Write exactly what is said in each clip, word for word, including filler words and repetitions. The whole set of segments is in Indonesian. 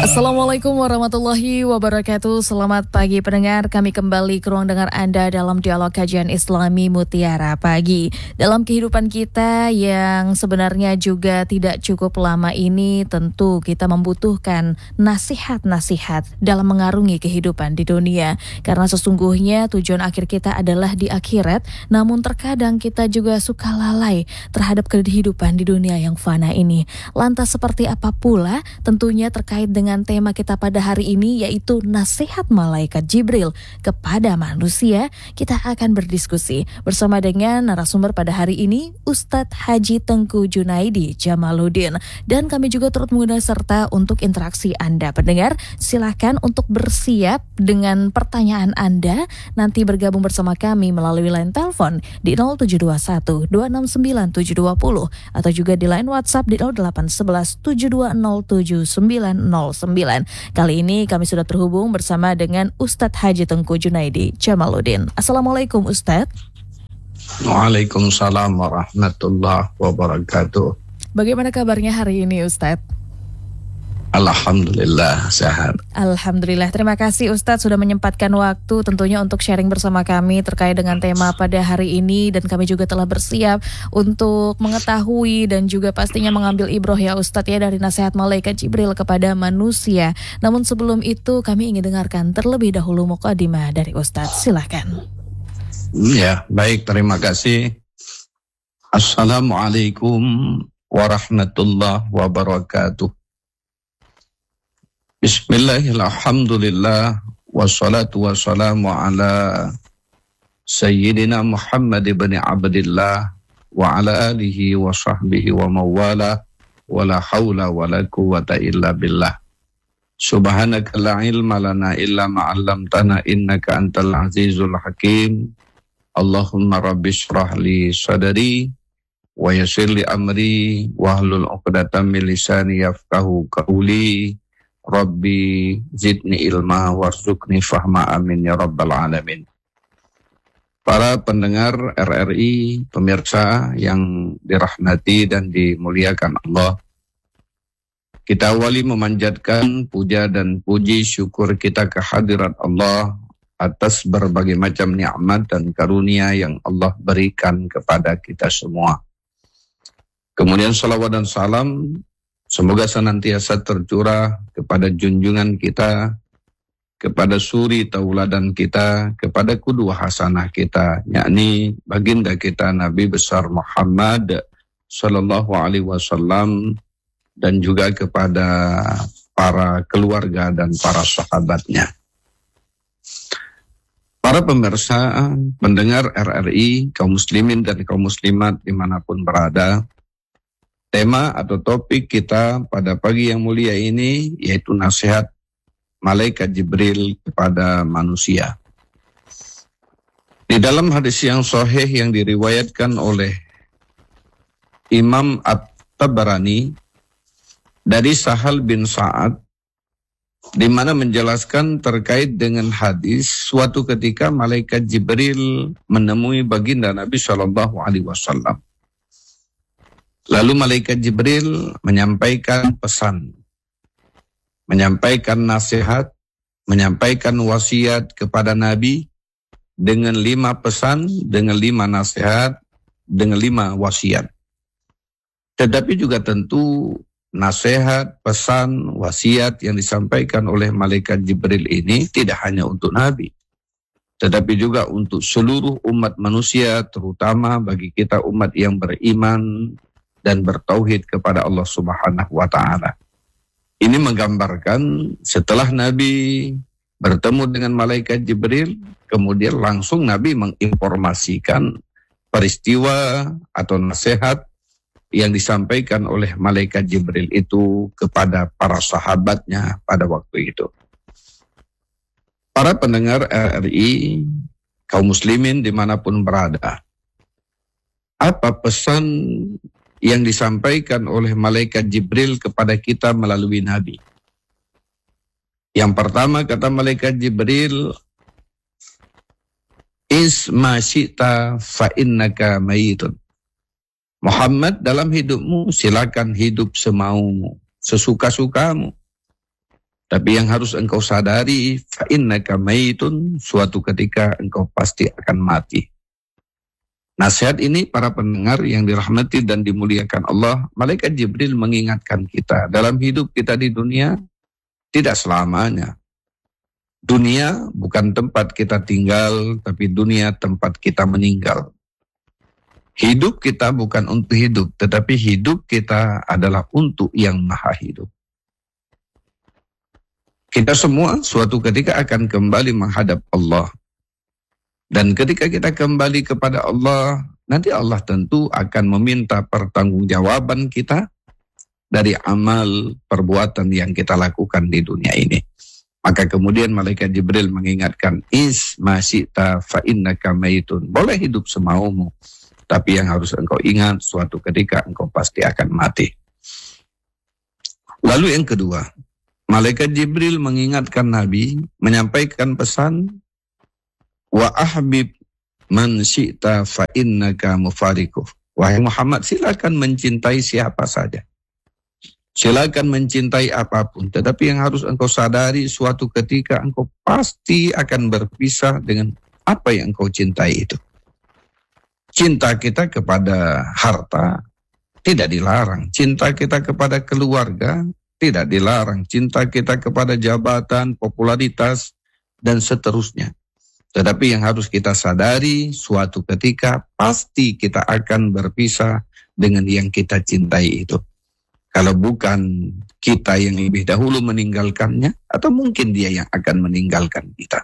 Assalamualaikum warahmatullahi wabarakatuh. Selamat pagi pendengar, kami kembali ke ruang dengar Anda dalam dialog kajian Islami Mutiara Pagi. Dalam kehidupan kita yang sebenarnya juga tidak cukup lama ini, tentu kita membutuhkan nasihat-nasihat dalam mengarungi kehidupan di dunia. Karena sesungguhnya tujuan akhir kita adalah di akhirat, namun terkadang kita juga suka lalai terhadap kehidupan di dunia yang fana ini. Lantas seperti apa pula tentunya terkait dengan dengan tema kita pada hari ini, yaitu nasihat malaikat Jibril kepada manusia. Kita akan berdiskusi bersama dengan narasumber pada hari ini, Ustadz Haji Tengku Junaidi Jamaluddin. Dan kami juga turut mengundang serta untuk interaksi Anda pendengar. Silakan untuk bersiap dengan pertanyaan Anda, nanti bergabung bersama kami melalui line telepon di nol tujuh dua satu dua enam sembilan tujuh dua nol atau juga di line WhatsApp di nol delapan satu satu tujuh dua nol tujuh sembilan nol sembilan. Kali ini kami sudah terhubung bersama dengan Ustadz Haji Tengku Junaidi Jamaluddin. Assalamualaikum Ustadz. Waalaikumsalam warahmatullahi wabarakatuh. Bagaimana kabarnya hari ini Ustadz? Alhamdulillah sehat. Alhamdulillah, terima kasih Ustadz sudah menyempatkan waktu tentunya untuk sharing bersama kami terkait dengan tema pada hari ini. Dan kami juga telah bersiap untuk mengetahui dan juga pastinya mengambil ibroh ya Ustadz ya dari nasihat malaikat Jibril kepada manusia. Namun sebelum itu kami ingin dengarkan terlebih dahulu mukadimah dari Ustadz, silahkan. Ya, baik, terima kasih. Assalamualaikum warahmatullahi wabarakatuh. Bismillahirrahmanirrahim. Wassalatu wassalamu ala Sayyidina Muhammad ibn Abdillah wa ala alihi wa sahbihi wa mawala wa la hawla wa la quwwata illa billah. Subhanaka la ilma lana illa ma'allamtana innaka antal azizul hakim. Allahumma rabbi shrah li sadri wa yassir li amri wahlul 'uqdatam min lisani yafqahu qawli. Rabbi zidni ilma warzuqni fahma, amin ya rabbal alamin. Para pendengar R R I, pemirsa yang dirahmati dan dimuliakan Allah, kita awali memanjatkan puja dan puji syukur kita kehadirat Allah atas berbagai macam nikmat dan karunia yang Allah berikan kepada kita semua. Kemudian salawat dan salam semoga senantiasa tercurah kepada junjungan kita, kepada suri tauladan kita, kepada qudwah hasanah kita, yakni baginda kita Nabi besar Muhammad sallallahu alaihi wasallam, dan juga kepada para keluarga dan para sahabatnya. Para pemirsa, pendengar R R I, kaum muslimin dan kaum muslimat dimanapun berada, tema atau topik kita pada pagi yang mulia ini yaitu nasihat malaikat Jibril kepada manusia. Di dalam hadis yang sahih yang diriwayatkan oleh Imam At-Tabarani dari Sahal bin Sa'ad, di mana menjelaskan terkait dengan hadis suatu ketika malaikat Jibril menemui baginda Nabi shallallahu alaihi wasallam. Lalu malaikat Jibril menyampaikan pesan, menyampaikan nasihat, menyampaikan wasiat kepada Nabi dengan lima pesan, dengan lima nasihat, dengan lima wasiat. Tetapi juga tentu nasihat, pesan, wasiat yang disampaikan oleh malaikat Jibril ini tidak hanya untuk Nabi, tetapi juga untuk seluruh umat manusia, terutama bagi kita umat yang beriman dan bertauhid kepada Allah Subhanahu wa ta'ala. Ini menggambarkan setelah Nabi bertemu dengan malaikat Jibril, kemudian langsung Nabi menginformasikan peristiwa atau nasihat yang disampaikan oleh malaikat Jibril itu kepada para sahabatnya pada waktu itu. Para pendengar R R I, kaum muslimin dimanapun berada, apa pesan yang disampaikan oleh malaikat Jibril kepada kita melalui Nabi? Yang pertama kata malaikat Jibril, Isma syi'ta fa innaka mayitun. Muhammad, dalam hidupmu silakan hidup semaumu, sesuka-sukamu. Tapi yang harus engkau sadari, fa innaka maitun, suatu ketika engkau pasti akan mati. Nasihat ini para pendengar yang dirahmati dan dimuliakan Allah, malaikat Jibril mengingatkan kita dalam hidup kita di dunia tidak selamanya. Dunia bukan tempat kita tinggal, tapi dunia tempat kita meninggal. Hidup kita bukan untuk hidup, tetapi hidup kita adalah untuk yang maha hidup. Kita semua suatu ketika akan kembali menghadap Allah. Dan ketika kita kembali kepada Allah, nanti Allah tentu akan meminta pertanggungjawaban kita dari amal perbuatan yang kita lakukan di dunia ini. Maka kemudian malaikat Jibril mengingatkan, is masyita fa innaka maitun. Boleh hidup semaumu, tapi yang harus engkau ingat, suatu ketika engkau pasti akan mati. Lalu yang kedua, malaikat Jibril mengingatkan Nabi, menyampaikan pesan, wa ahbib man syi'ta fa innaka mufariquh. Wahai Muhammad, silakan mencintai siapa saja. Silakan mencintai apapun, tetapi yang harus engkau sadari, suatu ketika engkau pasti akan berpisah dengan apa yang engkau cintai itu. Cinta kita kepada harta tidak dilarang, cinta kita kepada keluarga tidak dilarang, cinta kita kepada jabatan, popularitas, dan seterusnya. Tetapi yang harus kita sadari, suatu ketika pasti kita akan berpisah dengan yang kita cintai itu. Kalau bukan kita yang lebih dahulu meninggalkannya, atau mungkin dia yang akan meninggalkan kita.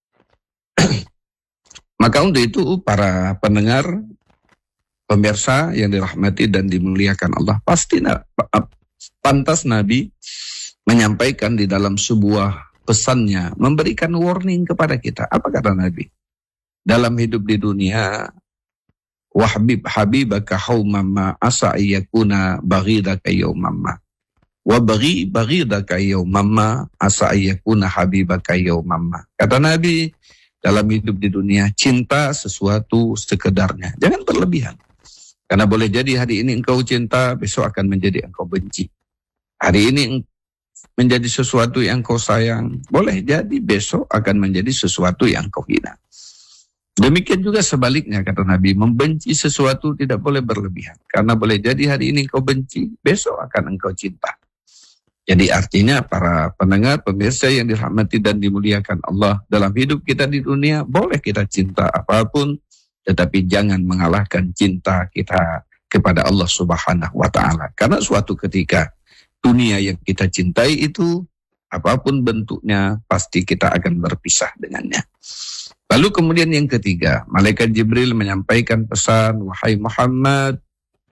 Maka untuk itu para pendengar, pemirsa yang dirahmati dan dimuliakan Allah, pasti pantas Nabi menyampaikan di dalam sebuah pesannya, memberikan warning kepada kita. Apa kata Nabi? Dalam hidup di dunia, wahbib habibaka haumamma asa ayyakuna baghidaka yawmamma. Wa baghi baghidaka yawmamma asa ayyakuna habibaka yawmamma. Kata Nabi, dalam hidup di dunia, cinta sesuatu sekedarnya. Jangan berlebihan. Karena boleh jadi hari ini engkau cinta, besok akan menjadi engkau benci. Hari ini menjadi sesuatu yang kau sayang, boleh jadi besok akan menjadi sesuatu yang kau hina. Demikian juga sebaliknya, kata Nabi, membenci sesuatu tidak boleh berlebihan. Karena boleh jadi hari ini kau benci, besok akan engkau cinta. Jadi artinya para pendengar, pemirsa yang dirahmati dan dimuliakan Allah, dalam hidup kita di dunia, boleh kita cinta apapun, tetapi jangan mengalahkan cinta kita kepada Allah Subhanahu wa Ta'ala. Karena suatu ketika dunia yang kita cintai itu, apapun bentuknya, pasti kita akan berpisah dengannya. Lalu kemudian yang ketiga, malaikat Jibril menyampaikan pesan, wahai Muhammad,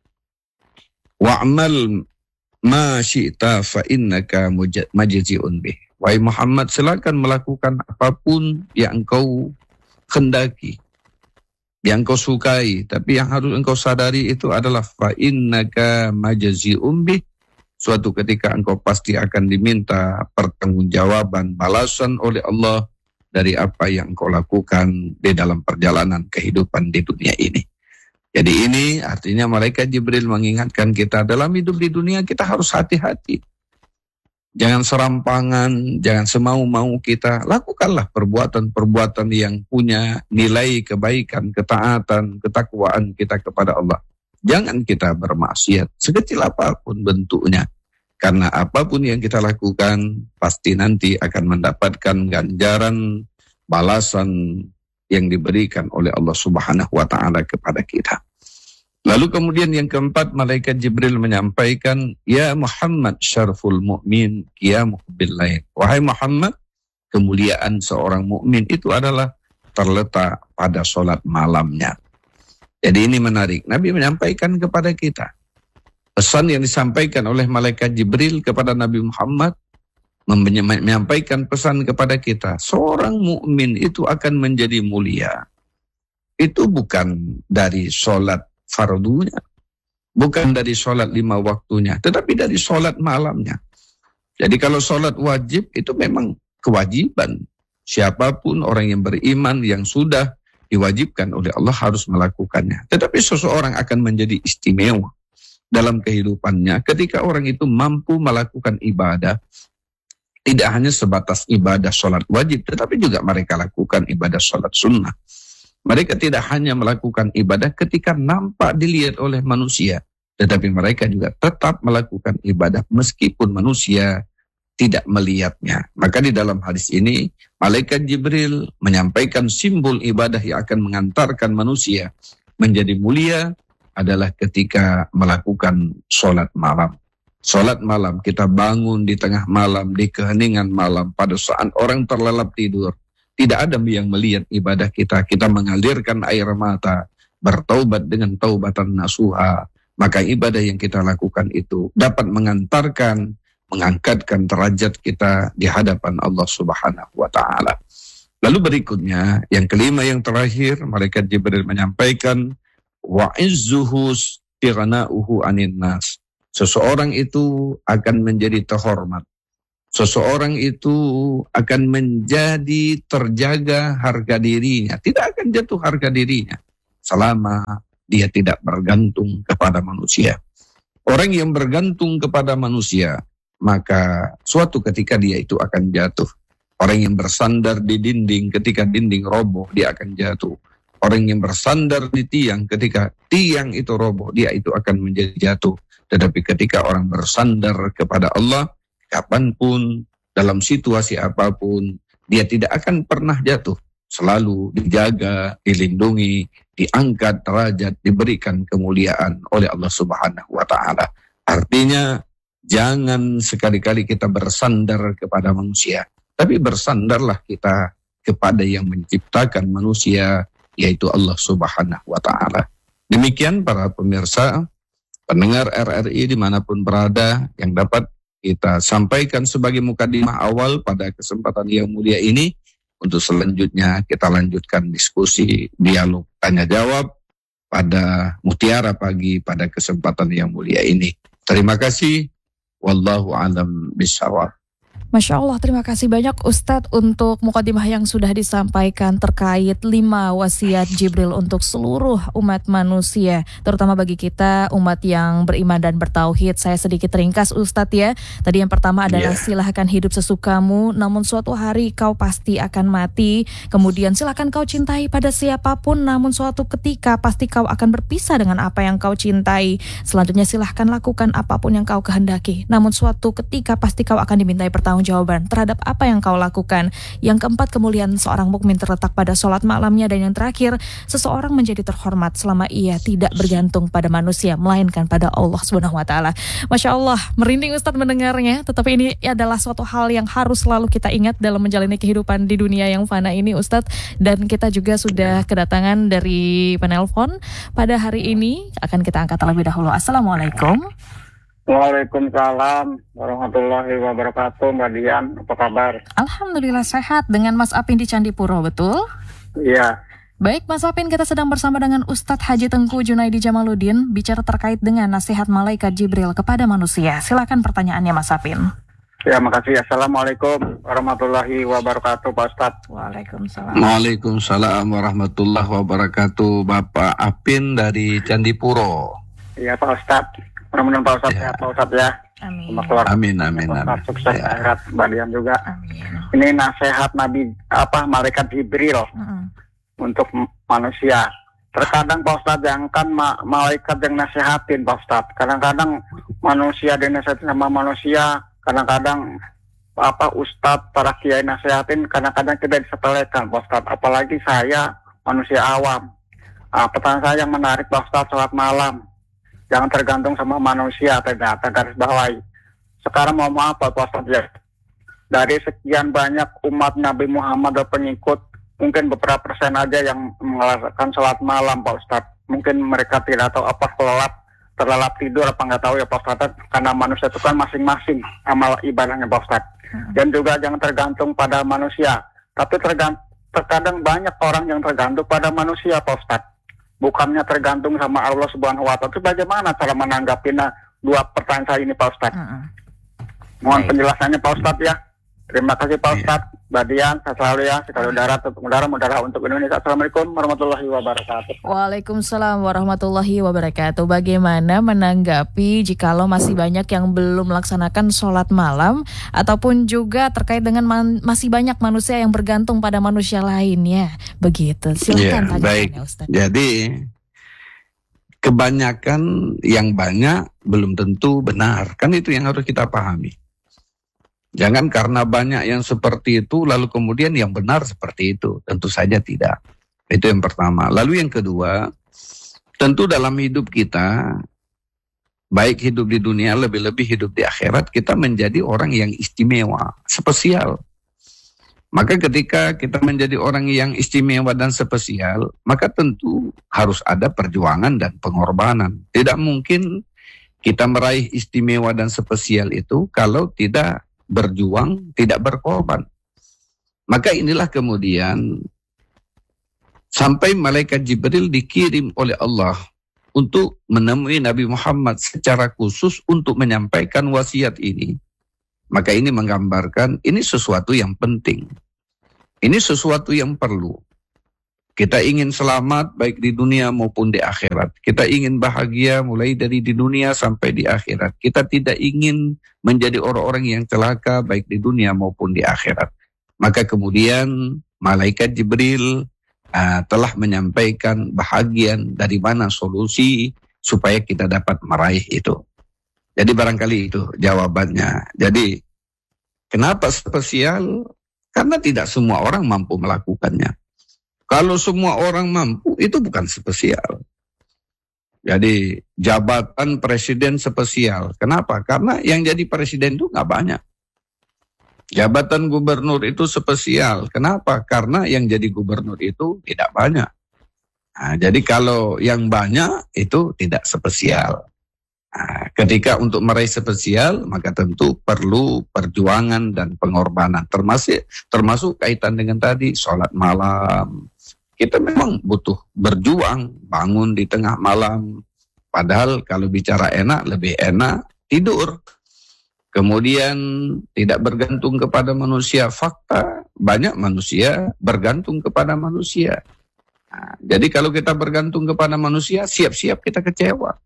wa'amal ma syi'ta fa innaka majzi'un bih. Wahai Muhammad, silakan melakukan apapun yang engkau kendaki, yang engkau sukai, tapi yang harus engkau sadari itu adalah fa innaka majzi'un bih. Suatu ketika engkau pasti akan diminta pertanggungjawaban, balasan oleh Allah dari apa yang engkau lakukan di dalam perjalanan kehidupan di dunia ini. Jadi ini artinya malaikat Jibril mengingatkan kita dalam hidup di dunia kita harus hati-hati. Jangan serampangan, jangan semau-mau kita. Lakukanlah perbuatan-perbuatan yang punya nilai kebaikan, ketaatan, ketakwaan kita kepada Allah. Jangan kita bermaksiat, sekecil apapun bentuknya. Karena apapun yang kita lakukan, pasti nanti akan mendapatkan ganjaran, balasan yang diberikan oleh Allah Subhanahu wa Ta'ala kepada kita. Lalu kemudian yang keempat, malaikat Jibril menyampaikan, ya Muhammad syarful mu'min qiyamuhu bil-lail. Wahai Muhammad, kemuliaan seorang mukmin itu adalah terletak pada solat malamnya. Jadi ini menarik. Nabi menyampaikan kepada kita pesan yang disampaikan oleh malaikat Jibril kepada Nabi Muhammad, menyampaikan pesan kepada kita, seorang mukmin itu akan menjadi mulia. Itu bukan dari solat fardunya, bukan dari solat lima waktunya, tetapi dari solat malamnya. Jadi kalau solat wajib itu memang kewajiban. Siapapun orang yang beriman yang sudah diwajibkan oleh Allah harus melakukannya. Tetapi seseorang akan menjadi istimewa dalam kehidupannya ketika orang itu mampu melakukan ibadah Tidak hanya sebatas ibadah sholat wajib, tetapi juga mereka lakukan ibadah sholat sunnah. Mereka tidak hanya melakukan ibadah ketika nampak dilihat oleh manusia, tetapi mereka juga tetap melakukan ibadah meskipun manusia tidak melihatnya. Maka di dalam hadis ini, malaikat Jibril menyampaikan simbol ibadah yang akan mengantarkan manusia menjadi mulia adalah ketika melakukan sholat malam. Sholat malam, kita bangun di tengah malam, di keheningan malam, pada saat orang terlelap tidur. Tidak ada yang melihat ibadah kita. Kita mengalirkan air mata, bertaubat dengan taubatan nasuha. Maka ibadah yang kita lakukan itu dapat mengantarkan, mengangkatkan derajat kita di hadapan Allah Subhanahu wa Ta'ala. Lalu berikutnya, yang kelima, yang terakhir, malaikat Jibril menyampaikan, wa izzuhu istighna'uhu 'anil nas. Seseorang itu akan menjadi terhormat. Seseorang itu akan menjadi terjaga harga dirinya. Tidak akan jatuh harga dirinya selama dia tidak bergantung kepada manusia. Orang yang bergantung kepada manusia, maka suatu ketika dia itu akan jatuh. Orang yang bersandar di dinding, ketika dinding roboh, dia akan jatuh. Orang yang bersandar di tiang, ketika tiang itu roboh, dia itu akan menjadi jatuh. Tetapi ketika orang bersandar kepada Allah, kapanpun, dalam situasi apapun, dia tidak akan pernah jatuh. Selalu dijaga, dilindungi, diangkat derajat, diberikan kemuliaan oleh Allah Subhanahu wa Ta'ala. Artinya, jangan sekali-kali kita bersandar kepada manusia, tapi bersandarlah kita kepada yang menciptakan manusia, yaitu Allah Subhanahu wa Ta'ala. Demikian para pemirsa, pendengar R R I dimanapun berada, yang dapat kita sampaikan sebagai mukadimah awal pada kesempatan yang mulia ini. Untuk selanjutnya kita lanjutkan diskusi, dialog, tanya jawab pada Mutiara Pagi pada kesempatan yang mulia ini. Terima kasih. Wallahu a'lam bishawab. Masya Allah, terima kasih banyak Ustadz untuk mukadimah yang sudah disampaikan terkait lima wasiat Jibril untuk seluruh umat manusia, terutama bagi kita umat yang beriman dan bertauhid. Saya sedikit ringkas Ustadz ya. Tadi yang pertama adalah yeah. Silahkan hidup sesukamu, namun suatu hari kau pasti akan mati. Kemudian silahkan kau cintai pada siapapun, namun suatu ketika pasti kau akan berpisah dengan apa yang kau cintai. Selanjutnya silahkan lakukan apapun yang kau kehendaki, namun suatu ketika pasti kau akan dimintai pertanggung jawaban terhadap apa yang kau lakukan. Yang keempat, kemuliaan seorang mukmin terletak pada sholat malamnya. Dan yang terakhir, seseorang menjadi terhormat selama ia tidak bergantung pada manusia, melainkan pada Allah Subhanahu wa Ta'ala. Masya Allah, merinding Ustadz mendengarnya. Tetapi ini adalah suatu hal yang harus selalu kita ingat dalam menjalani kehidupan di dunia yang fana ini Ustadz. Dan kita juga sudah kedatangan dari penelpon pada hari ini. Akan kita angkat terlebih dahulu. Assalamualaikum. Waalaikumsalam warahmatullahi wabarakatuh. Mbak Dian, apa kabar? Alhamdulillah sehat. Dengan Mas Apin di Candipuro, betul? Iya. Baik Mas Apin, kita sedang bersama dengan Ustadz Haji Tengku Junaidi Jamaluddin, bicara terkait dengan nasihat malaikat Jibril kepada manusia. Silakan pertanyaannya Mas Apin. Ya, makasih. Assalamualaikum warahmatullahi wabarakatuh Pak Ustadz. Waalaikumsalam. Waalaikumsalam warahmatullahi wabarakatuh. Bapak Apin dari Candipuro. Iya Pak Ustadz. Mudah-mudahan Pak Ustadz ya. Sehat Pak Ustadz ya. Amin. Amin, amin, amin. Ustadz sukses Ya. akhirat, Mbak Dian juga. Amin. Ini nasihat Nabi apa malaikat Jibril Mm-mm. untuk m- manusia. Terkadang Pak Ustadz yang kan ma- malaikat yang nasihatin Pak Ustadz. Kadang-kadang manusia dinasihatin sama manusia. Kadang-kadang apa Ustadz para kiai nasihatin, kadang-kadang tidak disepelekan Pak Ustadz. Apalagi saya manusia awam. Ah, pertanyaan saya yang menarik Pak Ustadz, sholat malam. Jangan tergantung sama manusia, ternyata garis bawahi. Sekarang mau apa Pak Ustadz ya? Dari sekian banyak umat Nabi Muhammad dan pengikut, mungkin beberapa persen aja yang melakukan sholat malam Pak Ustadz. Mungkin mereka tidak tahu apa kelelap, terlelap tidur apa nggak tahu ya Pak Ustadz. Karena manusia itu kan masing-masing amal ibadahnya Pak Ustadz. Dan juga jangan tergantung pada manusia. Tapi tergant- terkadang banyak orang yang tergantung pada manusia Pak Ustadz. Bukannya tergantung sama Allah Subhanahu wa Ta'ala. Itu bagaimana cara menanggapinya dua pertanyaan saya ini Pak Ustadz? Mm-mm. Mohon Baik. penjelasannya Pak Ustadz ya. Terima kasih Pak Iya. Ustadz. Badian, selalu ya, sekali udara, tutup udara, udara untuk Indonesia. Assalamualaikum warahmatullahi wabarakatuh. Waalaikumsalam warahmatullahi wabarakatuh. Bagaimana menanggapi jikalau masih banyak yang belum melaksanakan sholat malam, ataupun juga terkait dengan man- masih banyak manusia yang bergantung pada manusia lainnya? Begitu, silakan Ya, baik. tanggapannya, Ustaz. Jadi kebanyakan yang banyak belum tentu benar. Kan itu yang harus kita pahami. Jangan karena banyak yang seperti itu lalu kemudian yang benar seperti itu. Tentu saja tidak. Itu yang pertama. Lalu yang kedua, tentu dalam hidup kita, baik hidup di dunia lebih-lebih hidup di akhirat, kita menjadi orang yang istimewa, spesial. Maka ketika kita menjadi orang yang istimewa dan spesial, maka tentu harus ada perjuangan dan pengorbanan. Tidak mungkin kita meraih istimewa dan spesial itu kalau tidak berjuang, tidak berkorban. Maka inilah kemudian sampai malaikat Jibril dikirim oleh Allah untuk menemui Nabi Muhammad secara khusus untuk menyampaikan wasiat ini. Maka ini menggambarkan ini sesuatu yang penting. Ini sesuatu yang perlu. Kita ingin selamat baik di dunia maupun di akhirat. Kita ingin bahagia mulai dari di dunia sampai di akhirat. Kita tidak ingin menjadi orang-orang yang celaka baik di dunia maupun di akhirat. Maka kemudian malaikat Jibril uh, telah menyampaikan bahagian dari mana solusi supaya kita dapat meraih itu. Jadi barangkali itu jawabannya. Jadi kenapa spesial? Karena tidak semua orang mampu melakukannya. Kalau semua orang mampu, itu bukan spesial. Jadi jabatan presiden spesial. Kenapa? Karena yang jadi presiden itu nggak banyak. Jabatan gubernur itu spesial. Kenapa? Karena yang jadi gubernur itu tidak banyak. Nah, jadi kalau yang banyak itu tidak spesial. Nah, ketika untuk meraih spesial, maka tentu perlu perjuangan dan pengorbanan. Termasuk, termasuk kaitan dengan tadi, sholat malam. Kita memang butuh berjuang, bangun di tengah malam. Padahal kalau bicara enak, lebih enak tidur. Kemudian tidak bergantung kepada manusia. Fakta, banyak manusia bergantung kepada manusia. Nah, jadi kalau kita bergantung kepada manusia, siap-siap kita kecewa.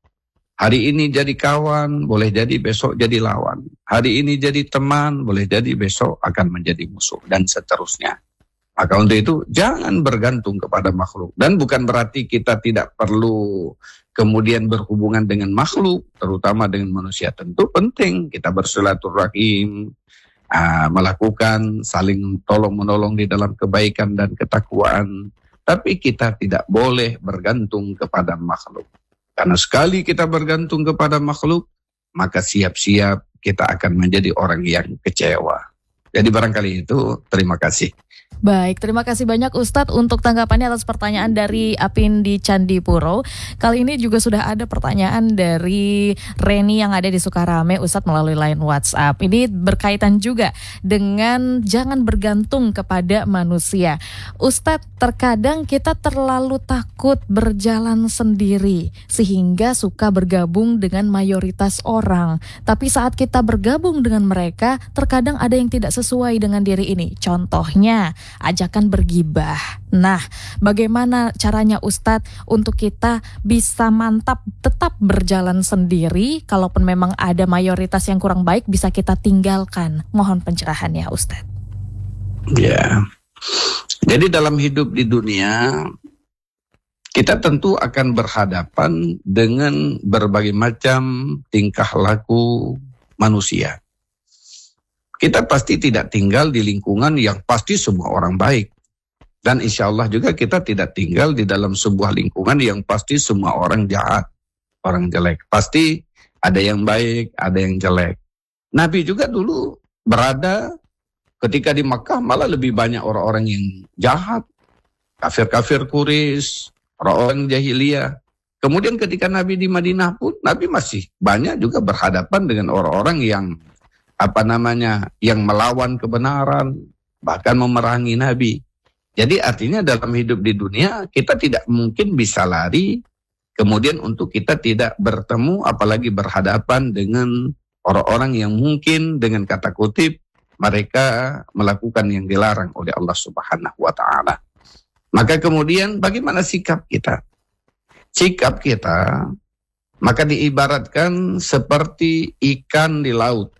Hari ini jadi kawan, boleh jadi besok jadi lawan. Hari ini jadi teman, boleh jadi besok akan menjadi musuh, dan seterusnya. Maka untuk itu jangan bergantung kepada makhluk. Dan bukan berarti kita tidak perlu kemudian berhubungan dengan makhluk, terutama dengan manusia. Tentu penting kita bersilaturahim, uh, melakukan saling tolong-menolong di dalam kebaikan dan ketakwaan. Tapi kita tidak boleh bergantung kepada makhluk. Karena sekali kita bergantung kepada makhluk, maka siap-siap kita akan menjadi orang yang kecewa. Jadi barangkali itu, terima kasih. Baik, terima kasih banyak Ustadz untuk tanggapannya atas pertanyaan dari Apin di Candipuro. Kali ini juga sudah ada pertanyaan dari Reni yang ada di Sukarame, Ustadz, melalui line WhatsApp. Ini berkaitan juga dengan jangan bergantung kepada manusia. Ustadz, terkadang kita terlalu takut berjalan sendiri sehingga suka bergabung dengan mayoritas orang. Tapi saat kita bergabung dengan mereka, terkadang ada yang tidak sesuai dengan diri ini. Contohnya, ajakan bergibah. Nah, bagaimana caranya Ustadz untuk kita bisa mantap tetap berjalan sendiri, kalaupun memang ada mayoritas yang kurang baik bisa kita tinggalkan? Mohon pencerahannya Ustadz. Ya, jadi dalam hidup di dunia kita tentu akan berhadapan dengan berbagai macam tingkah laku manusia. Kita pasti tidak tinggal di lingkungan yang pasti semua orang baik. Dan insya Allah juga kita tidak tinggal di dalam sebuah lingkungan yang pasti semua orang jahat, orang jelek. Pasti ada yang baik, ada yang jelek. Nabi juga dulu berada ketika di Makkah malah lebih banyak orang-orang yang jahat. Kafir-kafir Quraisy, orang-orang jahiliyah. Kemudian ketika Nabi di Madinah pun, Nabi masih banyak juga berhadapan dengan orang-orang yang apa namanya, yang melawan kebenaran, bahkan memerangi Nabi. Jadi artinya dalam hidup di dunia, kita tidak mungkin bisa lari, kemudian untuk kita tidak bertemu, apalagi berhadapan dengan orang-orang yang mungkin dengan kata kutip, mereka melakukan yang dilarang oleh Allah Subhanahu wa taala. Maka kemudian bagaimana sikap kita? Sikap kita maka diibaratkan seperti ikan di laut.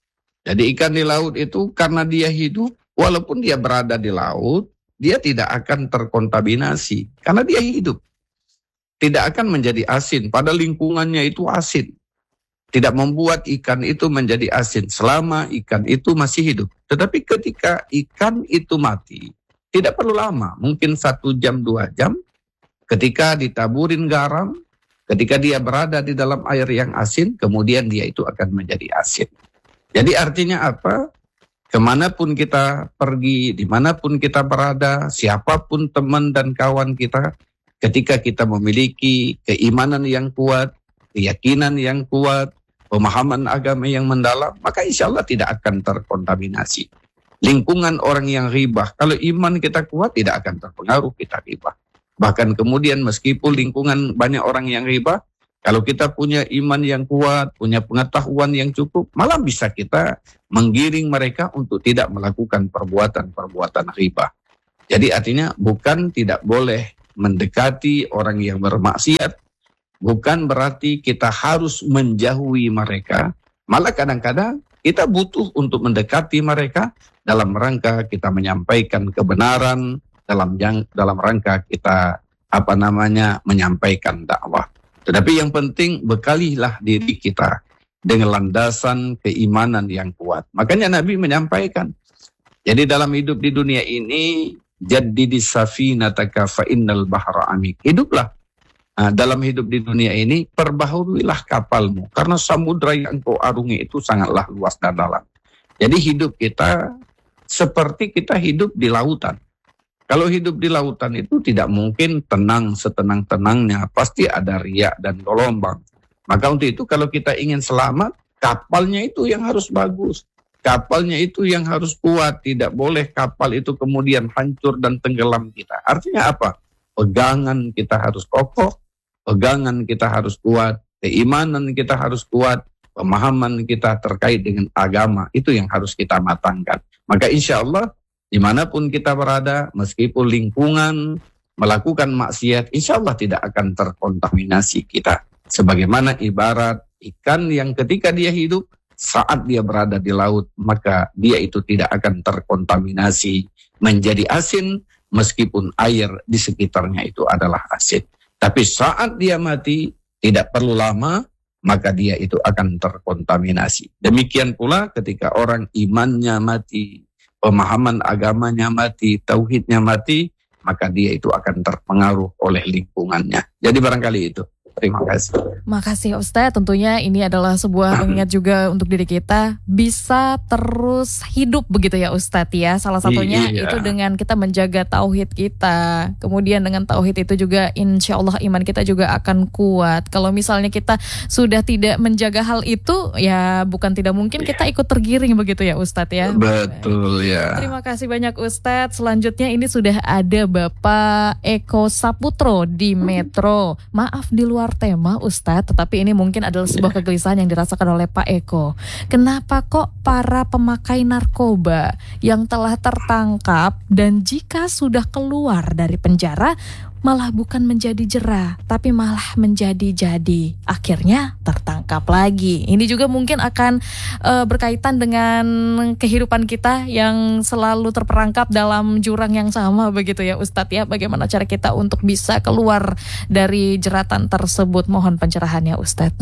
Jadi ikan di laut itu karena dia hidup, walaupun dia berada di laut, dia tidak akan terkontaminasi karena dia hidup. Tidak akan menjadi asin, pada lingkungannya itu asin. Tidak membuat ikan itu menjadi asin selama ikan itu masih hidup. Tetapi ketika ikan itu mati, tidak perlu lama, mungkin satu jam, dua jam, ketika ditaburin garam, ketika dia berada di dalam air yang asin, kemudian dia itu akan menjadi asin. Jadi artinya apa? Kemanapun kita pergi, dimanapun kita berada, siapapun teman dan kawan kita, ketika kita memiliki keimanan yang kuat, keyakinan yang kuat, pemahaman agama yang mendalam, maka insya Allah tidak akan terkontaminasi. Lingkungan orang yang ribah, kalau iman kita kuat tidak akan terpengaruh kita ribah. Bahkan kemudian meskipun lingkungan banyak orang yang ribah, kalau kita punya iman yang kuat, punya pengetahuan yang cukup, malah bisa kita menggiring mereka untuk tidak melakukan perbuatan-perbuatan ribah. Jadi artinya bukan tidak boleh mendekati orang yang bermaksiat, bukan berarti kita harus menjauhi mereka. Malah kadang-kadang kita butuh untuk mendekati mereka dalam rangka kita menyampaikan kebenaran, dalam yang, dalam rangka kita apa namanya menyampaikan dakwah. Tetapi yang penting bekalilah diri kita dengan landasan keimanan yang kuat. Makanya Nabi menyampaikan, jadi dalam hidup di dunia ini, jaddidis safinataka fa innal bahra amik. Hiduplah. Nah, dalam hidup di dunia ini, perbaharuilah kapalmu. Karena samudra yang kau arungi itu sangatlah luas dan dalam. Jadi hidup kita seperti kita hidup di lautan. Kalau hidup di lautan itu tidak mungkin tenang setenang-tenangnya. Pasti ada riak dan gelombang. Maka untuk itu kalau kita ingin selamat, kapalnya itu yang harus bagus. Kapalnya itu yang harus kuat. Tidak boleh kapal itu kemudian hancur dan tenggelam kita. Artinya apa? Pegangan kita harus kokoh. Pegangan kita harus kuat. Keimanan kita harus kuat. Pemahaman kita terkait dengan agama. Itu yang harus kita matangkan. Maka insya Allah dimanapun kita berada, meskipun lingkungan melakukan maksiat, insya Allah tidak akan terkontaminasi kita. Sebagaimana ibarat ikan yang ketika dia hidup, saat dia berada di laut, maka dia itu tidak akan terkontaminasi menjadi asin, meskipun air di sekitarnya itu adalah asin. Tapi saat dia mati, tidak perlu lama, maka dia itu akan terkontaminasi. Demikian pula ketika orang imannya mati, pemahaman agamanya mati, tauhidnya mati, maka dia itu akan terpengaruh oleh lingkungannya. Jadi barangkali itu. Terima kasih. Makasih Ustadz, tentunya ini adalah sebuah pengingat juga untuk diri kita bisa terus hidup begitu ya Ustadz ya. Salah satunya iya. itu dengan kita menjaga tauhid kita. Kemudian dengan tauhid itu juga insya Allah iman kita juga akan kuat. Kalau misalnya kita sudah tidak menjaga hal itu, ya bukan tidak mungkin kita ikut tergiring begitu ya Ustadz ya. Betul ya. Terima kasih banyak Ustadz. Selanjutnya ini sudah ada Bapak Eko Saputro di Metro. Maaf di luar tema Ustadz, tetapi ini mungkin adalah sebuah kegelisahan yang dirasakan oleh Pak Eko. Kenapa kok para pemakai narkoba yang telah tertangkap dan jika sudah keluar dari penjara malah bukan menjadi jera, tapi malah menjadi jadi, akhirnya tertangkap lagi. Ini juga mungkin akan uh, berkaitan dengan kehidupan kita yang selalu terperangkap dalam jurang yang sama begitu ya Ustadz ya. Bagaimana cara kita untuk bisa keluar dari jeratan tersebut? Mohon pencerahannya Ustadz.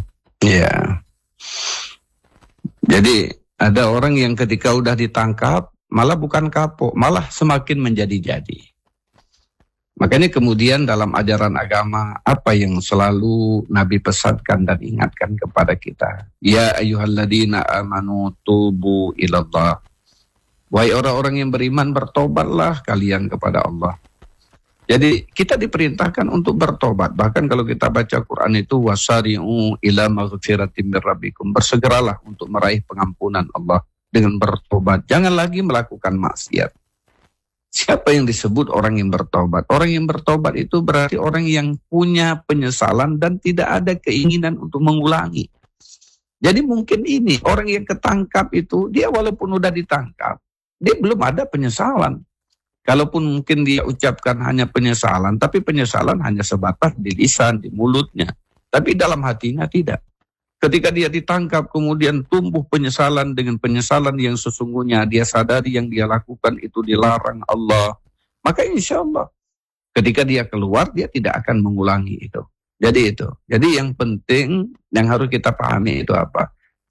Iya. Jadi ada orang yang ketika udah ditangkap malah bukan kapok, malah semakin menjadi-jadi. Makanya kemudian dalam ajaran agama apa yang selalu Nabi pesankan dan ingatkan kepada kita. Ya ayyuhalladzina amanu tubu ilallah. Wahai orang-orang yang beriman, bertobatlah kalian kepada Allah. Jadi kita diperintahkan untuk bertobat. Bahkan kalau kita baca Quran itu wasari'u ila maghfiratin mir rabbikum. Bersegeralah untuk meraih pengampunan Allah dengan bertobat. Jangan lagi melakukan maksiat. Siapa yang disebut orang yang bertobat? Orang yang bertobat itu berarti orang yang punya penyesalan dan tidak ada keinginan untuk mengulangi. Jadi mungkin ini orang yang ketangkap itu, dia walaupun udah ditangkap, dia belum ada penyesalan. Kalaupun mungkin dia ucapkan hanya penyesalan, tapi penyesalan hanya sebatas di lisan, di mulutnya. Tapi dalam hatinya tidak. Ketika dia ditangkap, kemudian tumbuh penyesalan dengan penyesalan yang sesungguhnya, dia sadari yang dia lakukan itu dilarang Allah. Maka insya Allah, ketika dia keluar, dia tidak akan mengulangi itu. Jadi itu. Jadi yang penting yang harus kita pahami itu apa?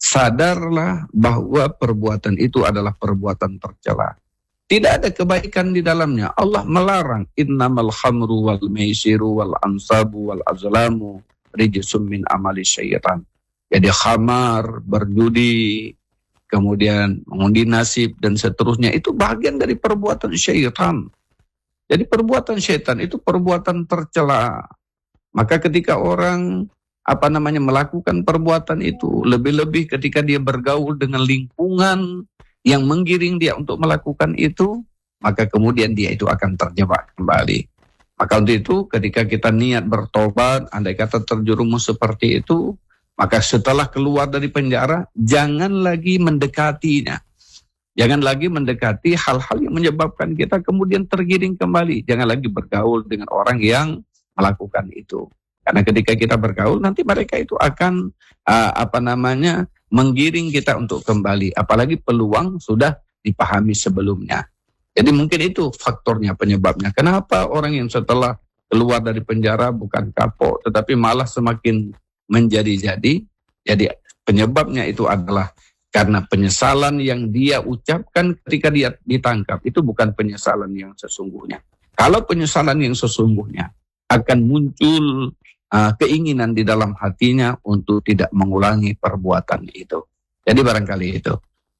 Sadarlah bahwa perbuatan itu adalah perbuatan tercela. Tidak ada kebaikan di dalamnya. Allah melarang. Innamal khamru wal maisiru wal ansabu wal azlamu rijsum min amali syaitan. Jadi khamar, berjudi, kemudian mengundi nasib dan seterusnya itu bagian dari perbuatan syaitan. Jadi perbuatan syaitan itu perbuatan tercela. Maka ketika orang apa namanya melakukan perbuatan itu, lebih-lebih ketika dia bergaul dengan lingkungan yang menggiring dia untuk melakukan itu, maka kemudian dia itu akan terjebak kembali. Maka untuk itu ketika kita niat bertobat, andai kata terjerumus seperti itu, maka setelah keluar dari penjara, jangan lagi mendekatinya. Jangan lagi mendekati hal-hal yang menyebabkan kita kemudian tergiring kembali. Jangan lagi bergaul dengan orang yang melakukan itu. Karena ketika kita bergaul, nanti mereka itu akan uh, apa namanya menggiring kita untuk kembali. Apalagi peluang sudah dipahami sebelumnya. Jadi mungkin itu faktornya, penyebabnya. Kenapa orang yang setelah keluar dari penjara bukan kapok, tetapi malah semakin menjadi-jadi. Jadi penyebabnya itu adalah karena penyesalan yang dia ucapkan ketika dia ditangkap. Itu bukan penyesalan yang sesungguhnya. Kalau penyesalan yang sesungguhnya, akan muncul uh, keinginan di dalam hatinya untuk tidak mengulangi perbuatan itu. Jadi barangkali itu.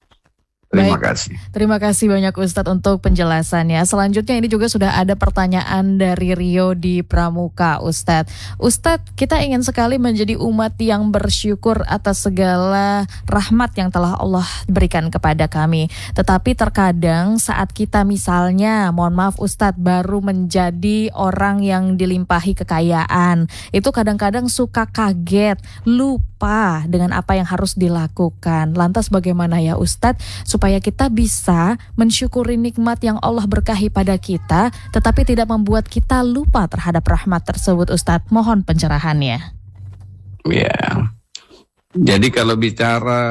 Terima Baik. kasih. Terima kasih banyak Ustadz untuk penjelasannya. Selanjutnya ini juga sudah ada pertanyaan dari Rio di Pramuka, Ustadz. Ustadz, kita ingin sekali menjadi umat yang bersyukur atas segala rahmat yang telah Allah berikan kepada kami. Tetapi terkadang saat kita misalnya, mohon maaf Ustadz, baru menjadi orang yang dilimpahi kekayaan, itu kadang-kadang suka kaget, lupa dengan apa yang harus dilakukan. Lantas bagaimana ya Ustadz, supaya kita bisa mensyukuri nikmat yang Allah berkahi pada kita, tetapi tidak membuat kita lupa terhadap rahmat tersebut, Ustadz. Mohon pencerahannya. Ya, jadi kalau bicara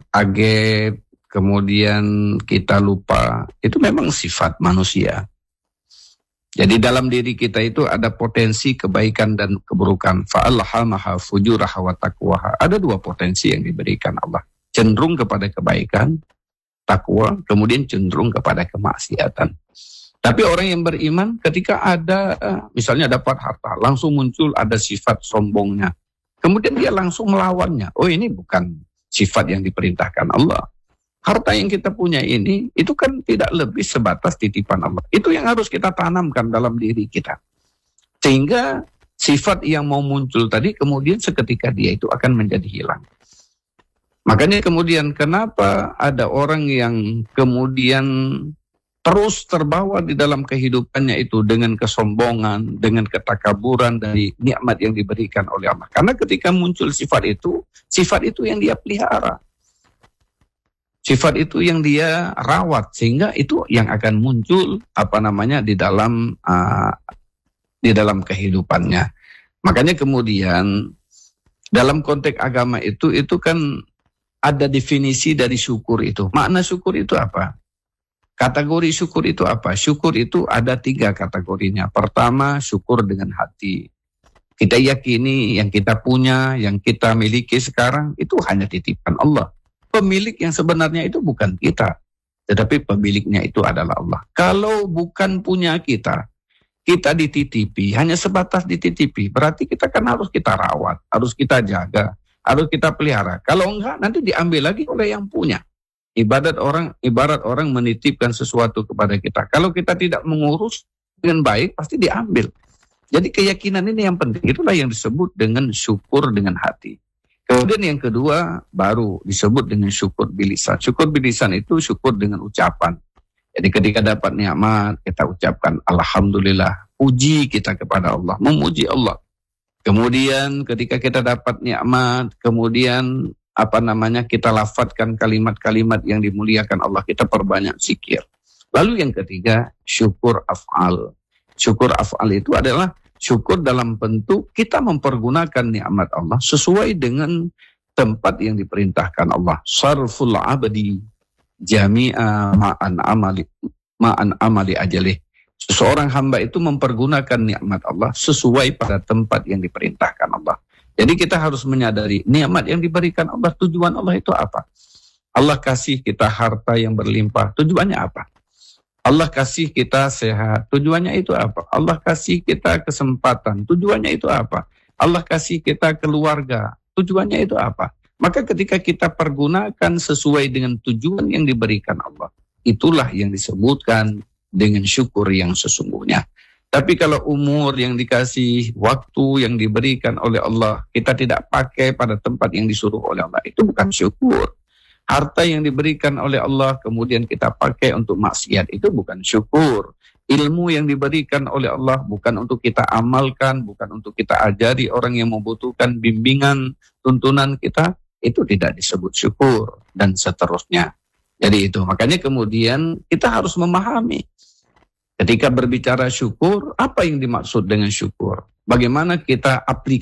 kaget, kemudian kita lupa, itu memang sifat manusia. Jadi dalam diri kita itu ada potensi kebaikan dan keburukan. Fa'alhamaha fujuraha wa taqwaha. Ada dua potensi yang diberikan Allah. Cenderung kepada kebaikan, takwa, kemudian cenderung kepada kemaksiatan. Tapi orang yang beriman ketika ada, misalnya dapat harta, langsung muncul ada sifat sombongnya. Kemudian dia langsung melawannya. Oh, ini bukan sifat yang diperintahkan Allah. Harta yang kita punya ini, itu kan tidak lebih sebatas titipan Allah. Itu yang harus kita tanamkan dalam diri kita. Sehingga sifat yang mau muncul tadi, kemudian seketika dia itu akan menjadi hilang. Makanya kemudian kenapa ada orang yang kemudian terus terbawa di dalam kehidupannya itu dengan kesombongan, dengan ketakaburan dari nikmat yang diberikan oleh Allah. Karena ketika muncul sifat itu, sifat itu yang dia pelihara. Sifat itu yang dia rawat, sehingga itu yang akan muncul apa namanya di dalam uh, di dalam kehidupannya. Makanya kemudian dalam konteks agama itu itu kan ada definisi dari syukur itu. Makna syukur itu apa? Kategori syukur itu apa? Syukur itu ada tiga kategorinya. Pertama, syukur dengan hati. Kita yakini yang kita punya, yang kita miliki sekarang itu hanya titipan Allah. Pemilik yang sebenarnya itu bukan kita, tetapi pemiliknya itu adalah Allah. Kalau bukan punya kita, kita dititipi, hanya sebatas dititipi, berarti kita kan harus kita rawat, harus kita jaga, harus kita pelihara. Kalau enggak, nanti diambil lagi oleh yang punya. Ibadat orang, ibarat orang menitipkan sesuatu kepada kita. Kalau kita tidak mengurus dengan baik, pasti diambil. Jadi keyakinan ini yang penting. Itulah yang disebut dengan syukur dengan hati. Kemudian yang kedua, baru disebut dengan syukur bilisan. Syukur bilisan itu syukur dengan ucapan. Jadi ketika dapat nikmat, kita ucapkan Alhamdulillah. Puji kita kepada Allah, memuji Allah. Kemudian ketika kita dapat nikmat, kemudian apa namanya kita lafadzkan kalimat-kalimat yang dimuliakan Allah, kita perbanyak zikir. Lalu yang ketiga, syukur af'al. Syukur af'al itu adalah syukur dalam bentuk kita mempergunakan nikmat Allah sesuai dengan tempat yang diperintahkan Allah. Sarful abdi jami'a ma'an amali ma'an amali ajalih. Seseorang hamba itu mempergunakan nikmat Allah sesuai pada tempat yang diperintahkan Allah. Jadi kita harus menyadari nikmat yang diberikan Allah, tujuan Allah itu apa? Allah kasih kita harta yang berlimpah, tujuannya apa? Allah kasih kita sehat, tujuannya itu apa? Allah kasih kita kesempatan, tujuannya itu apa? Allah kasih kita keluarga, tujuannya itu apa? Maka ketika kita pergunakan sesuai dengan tujuan yang diberikan Allah, itulah yang disebutkan dengan syukur yang sesungguhnya. Tapi kalau umur yang dikasih, waktu yang diberikan oleh Allah, kita tidak pakai pada tempat yang disuruh oleh Allah, itu bukan syukur. Harta yang diberikan oleh Allah kemudian kita pakai untuk maksiat, itu bukan syukur. Ilmu yang diberikan oleh Allah bukan untuk kita amalkan, bukan untuk kita ajari orang yang membutuhkan bimbingan, tuntunan kita, itu tidak disebut syukur, dan seterusnya. Jadi itu, makanya kemudian kita harus memahami ketika berbicara syukur, apa yang dimaksud dengan syukur? Bagaimana kita aplikasi